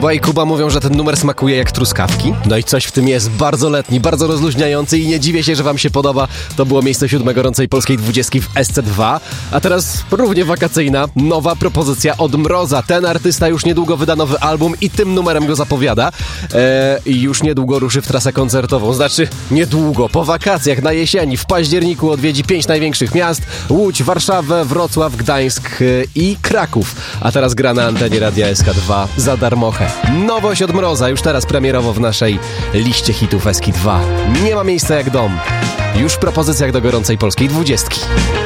Kuba i Kuba mówią, że ten numer smakuje jak truskawki. No i coś w tym jest, bardzo letni, bardzo rozluźniający i nie dziwię się, że wam się podoba. To było miejsce 7 gorącej polskiej 20 w SC2. A teraz równie wakacyjna, nowa propozycja od Mroza. Ten artysta już niedługo wyda nowy album i tym numerem go zapowiada. I już niedługo ruszy w trasę koncertową. Znaczy niedługo, po wakacjach, na jesieni, w październiku odwiedzi 5 największych miast. Łódź, Warszawę, Wrocław, Gdańsk i Kraków. A teraz gra na antenie Radia SK2 za darmochę. Nowość od Mroza, już teraz premierowo w naszej liście hitów SK2. Nie ma miejsca jak dom. Już w propozycjach do gorącej polskiej 20.